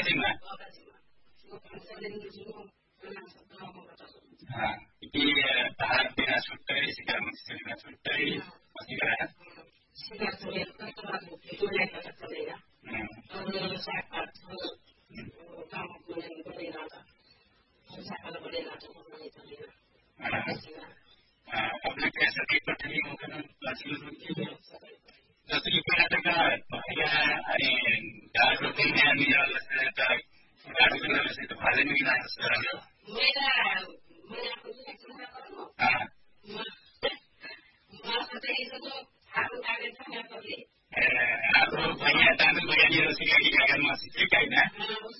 Okajima. Ini tahap dia sudah sekarang masih sudah masih kan? Sudah itu yang kita kerja. Kalau saya kamu boleh berada. Saya kalau boleh ada orang itu dia. Aplikasi seperti ini mungkin masih lucu. Tapi pada saat ya kalau punya mineral kalau punya itu paling mineral sekarang. Aku banyak tahu banyak di Rusia di dalam masih terkait nah.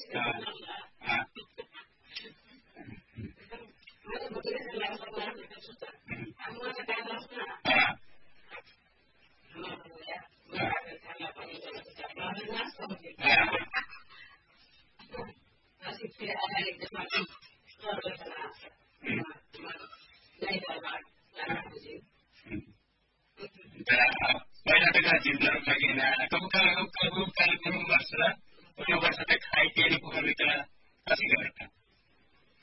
Banyak dekat jumlah bagian. Kamu kalau bahasa, kalau bahasa terkait ini bukan kita kasih mereka.